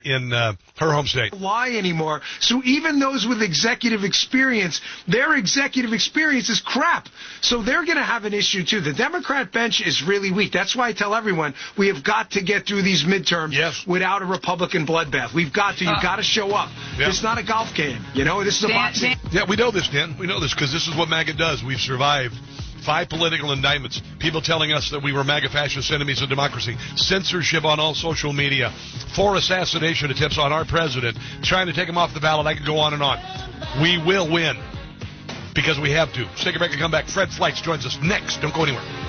in her home state. Lie anymore. So even those with executive experience, their executive experience is crap. So they're going to have an issue too. The Democrat bench is really weak. That's why I tell everyone we have got to get through these midterms without a Republican bloodbath. We've got to. You've got to show up. Yeah. It's not a golf game. You know, this is a boxing. Yeah, we know this, Dan. We know this because this is what MAGA does. We've survived 5 political indictments, people telling us that we were MAGA fascist enemies of democracy, censorship on all social media, 4 assassination attempts on our president, trying to take him off the ballot. I could go on and on. We will win because we have to. Let's take a break and come back. Fred Fleitz joins us next. Don't go anywhere.